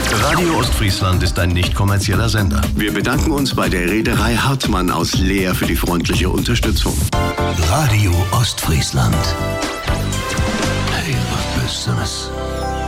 Radio Ostfriesland ist ein nicht kommerzieller Sender. Wir bedanken uns bei der Reederei Hartmann aus Leer für die freundliche Unterstützung. Radio Ostfriesland. Hey, was Besseres.